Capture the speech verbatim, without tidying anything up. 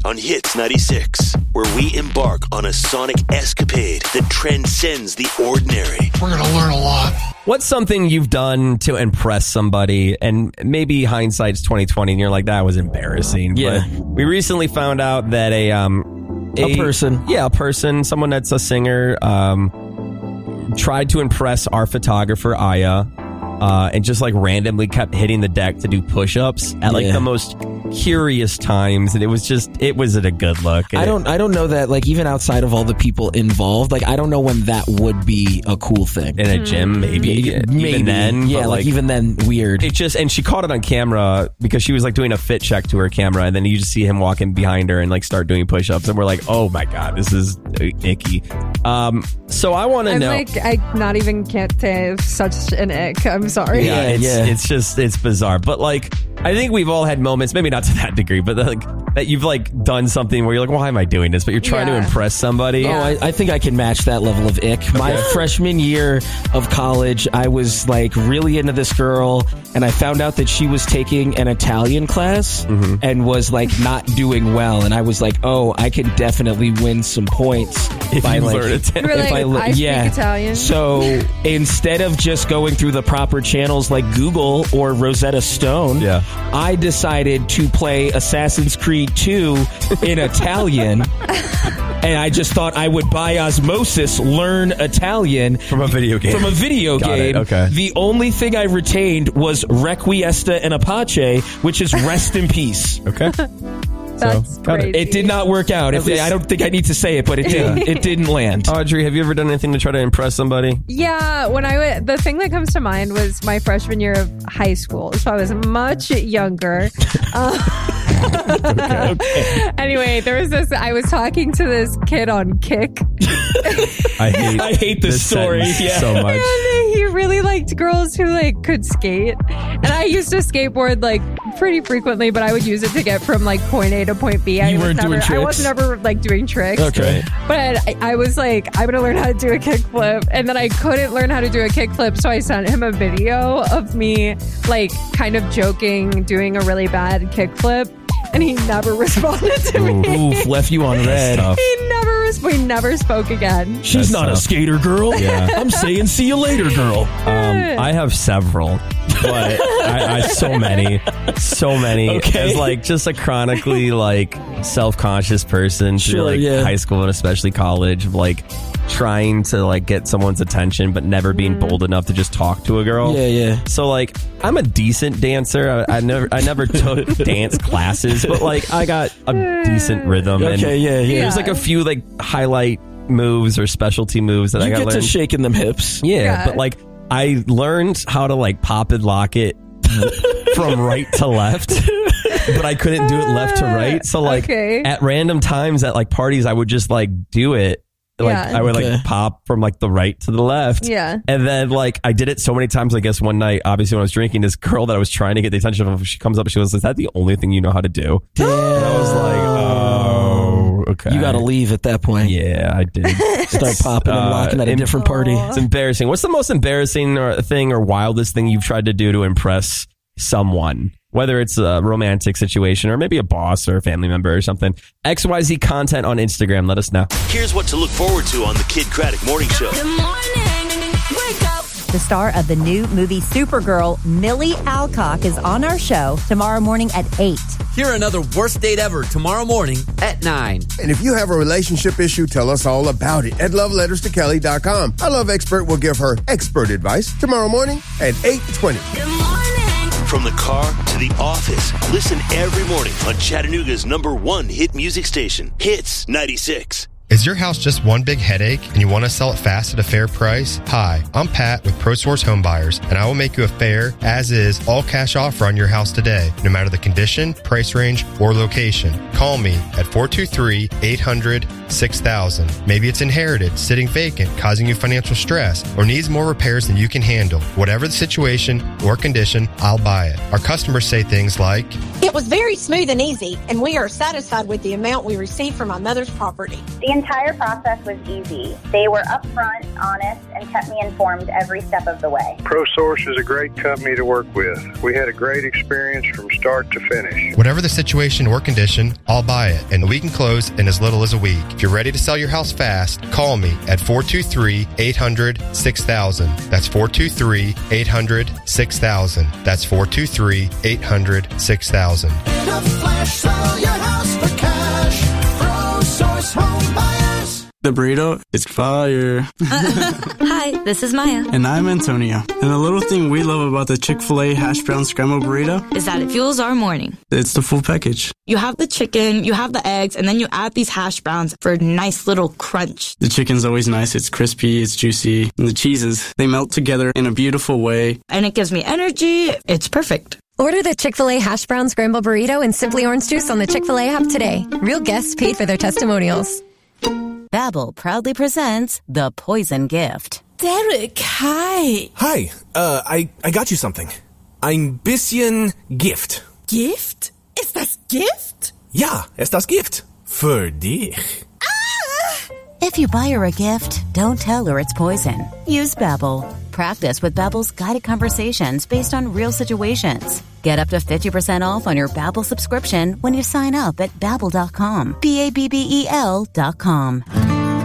on Hits ninety-six, where we embark on a sonic escapade that transcends the ordinary. We're going to learn a lot. What's something you've done to impress somebody, and maybe hindsight's twenty twenty, and you're like, that was embarrassing. Yeah. But we recently found out that a um A person. yeah, a person, someone that's a singer, um, tried to impress our photographer Aya, uh, and just like randomly kept hitting the deck to do push-ups at like Yeah. the most curious times, and it was just it wasn't a good look. And I don't I don't know that, like, even outside of all the people involved, like, I don't know when that would be a cool thing. in a gym, maybe, Maybe. even then, yeah, but, like, even then, weird. It just, and she caught it on camera because she was like doing a fit check to her camera, and then you just see him walking behind her and like start doing push-ups, and we're like, oh my god, this is icky. Um, so I want to I'm know. like, I not even can't say such an ick. I'm sorry. Yeah, it's, yeah. it's just, it's bizarre. But like, I think we've all had moments, maybe not to that degree, but like that you've like done something where you're like, why am I doing this? But you're trying Yeah. to impress somebody. Oh, I, I think I can match that level of ick. My freshman year of college, I was like really into this girl, and I found out that she was taking an Italian class Mm-hmm. and was like not doing well. And I was like, oh, I can definitely win some points If by you like, learn Italian. You were like, I le- I speak yeah. Italian. So instead of just going through the proper channels like Google or Rosetta Stone, Yeah. I decided to play Assassin's Creed two in Italian. And I just thought I would by osmosis learn Italian From a video game. from a video Got it, game. okay. The only thing I retained was Requiesca and Apache, which is rest in peace. Okay. That's got it. crazy. It did not work out. If least- I don't think I need to say it, but it didn't. It didn't land. Audrey, have you ever done anything to try to impress somebody? Yeah, when I w- the thing that comes to mind was my freshman year of high school, so I was much younger. Uh, Anyway, there was this. I was talking to this kid on Kick, I hate, I hate this story. sentence Yeah. so much. and he really liked girls who like could skate. And I used to skateboard like pretty frequently, but I would use it to get from like point A to point B. I You was weren't never, doing I tricks? was never like doing tricks. Okay. But I, I was like, I'm gonna learn how to do a kickflip, and then I couldn't learn how to do a kickflip, so I sent him a video of me like kind of joking, doing a really bad kickflip, and he never responded to me. Oof, left you on red. tough. He never, res- we never spoke again. She's That's not tough. a skater girl. Yeah. I'm saying see you later, girl. Um, I have several, but I, I so many, so many. Okay. As like just a chronically like self-conscious person through Sure, like yeah. high school and especially college, of like trying to like get someone's attention, but never being bold enough to just talk to a girl. Yeah, yeah. So like I'm a decent dancer. I, I never I never took dance classes, but like I got a decent rhythm. and Okay, yeah, yeah. There's like a few like highlight moves or specialty moves that I You got get to learned. shaking them hips. Yeah, Yeah. but like I learned how to like pop and lock it from right to left, but I couldn't do it left to right. So like Okay. at random times at like parties, I would just like do it. Like Yeah. I would Okay. like pop from like the right to the left. Yeah. And then like I did it so many times, I guess one night, obviously when I was drinking, this girl that I was trying to get the attention of, she comes up and she goes, is that the only thing you know how to do? Damn. And I was like, oh, okay. You got to leave at that point. Yeah, I did. Start popping and Uh, locking at a in- different party. It's embarrassing. What's the most embarrassing or thing or wildest thing you've tried to do to impress someone? Whether it's a romantic situation or maybe a boss or a family member or something. X Y Z content on Instagram. Let us know. Here's what to look forward to on the Kid Craddock Morning Show. Good morning. Wake up. The star of the new movie Supergirl, Millie Alcock, is on our show tomorrow morning at eight. Hear another worst date ever tomorrow morning at nine. And if you have a relationship issue, tell us all about it at love letters to kelly dot com. Our love expert will give her expert advice tomorrow morning at eight twenty. Good morning. From the car to the office, listen every morning on Chattanooga's number one hit music station, Hits ninety-six. Is your house just one big headache and you want to sell it fast at a fair price? Hi, I'm Pat with ProSource Home Buyers, and I will make you a fair, as-is, all-cash offer on your house today, no matter the condition, price range, or location. Call me at four two three, eight hundred, six thousand. Maybe it's inherited, sitting vacant, causing you financial stress, or needs more repairs than you can handle. Whatever the situation or condition, I'll buy it. Our customers say things like, It was very smooth and easy, and we are satisfied with the amount we received from my mother's property. The entire process was easy. They were upfront, honest, and kept me informed every step of the way. ProSource is a great company to work with. We had a great experience from start to finish. Whatever the situation or condition, I'll buy it, and we can close in as little as a week. If you're ready to sell your house fast, call me at four two three, eight hundred, six thousand. That's four two three, eight hundred, six thousand. That's four two three, eight hundred, six thousand. In a flash, sell your house for cash. ProSource Home Buyers. The burrito is fire. Hi, this is Maya. And I'm Antonio. And the little thing we love about the Chick-fil-A hash brown scrambled burrito is that it fuels our morning. It's the full package. You have the chicken, you have the eggs, and then you add these hash browns for a nice little crunch. The chicken's always nice. It's crispy, it's juicy. And the cheeses, they melt together in a beautiful way. And it gives me energy. It's perfect. Order the Chick-fil-A hash brown scrambled burrito and Simply Orange Juice on the Chick-fil-A app today. Real guests paid for their testimonials. Babbel proudly presents The Poison Gift. Derek, hi. Hi, uh, I, I got you something. Ein bisschen Gift. Gift? Ist das Gift? Ja, ist das Gift. Für dich. Ah! If you buy her a gift, don't tell her it's poison. Use Babbel. Practice with Babbel's guided conversations based on real situations. Get up to fifty percent off on your Babbel subscription when you sign up at Babbel dot com. B A B B E L dot com.